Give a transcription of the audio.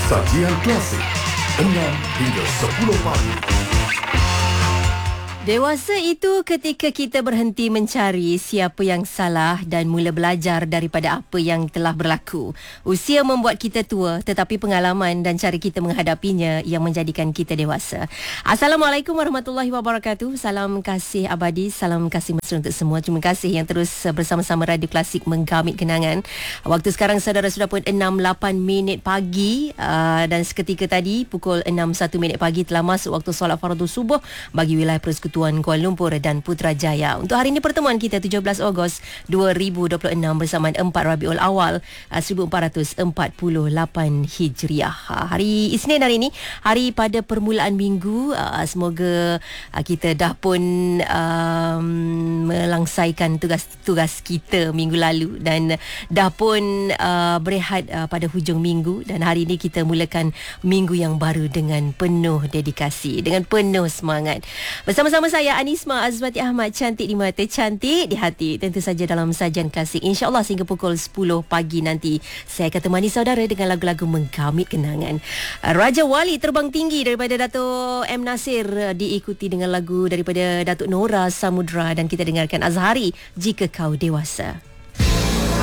Sajian klasik 6 hingga 10 pagi. Dewasa itu ketika kita berhenti mencari siapa yang salah dan mula belajar daripada apa yang telah berlaku. Usia membuat kita tua, tetapi pengalaman dan cara kita menghadapinya yang menjadikan kita dewasa. Assalamualaikum warahmatullahi wabarakatuh. Salam kasih abadi, salam kasih mesra untuk semua. Terima kasih yang terus bersama-sama Radio Klasik menggamit kenangan. Waktu sekarang saudara sudah pun 6.08 pagi dan seketika tadi pukul 6.01 pagi telah masuk waktu solat fardu subuh bagi wilayah Persekutuan Kuala Lumpur dan Putrajaya. Untuk hari ini pertemuan kita 17 Ogos 2026 bersamaan 4 Rabiul Awal 1448 Hijriah. Hari Isnin hari ini, hari pada permulaan minggu. Semoga kita dah pun melangsaikan tugas-tugas kita minggu lalu dan dah pun berehat pada hujung minggu, dan hari ini kita mulakan minggu yang baru dengan penuh dedikasi, dengan penuh semangat. Bersama-sama saya Anisma Azwati Ahmad, cantik di mata, cantik di hati. Tentu saja dalam sajian klasik, insya-Allah sehingga pukul 10 pagi nanti saya akan temani saudara dengan lagu-lagu menggamit kenangan. Raja Wali Terbang Tinggi daripada Datuk M Nasir, diikuti dengan lagu daripada Datuk Nora Samudra, dan kita dengarkan Azhari Jika Kau Dewasa.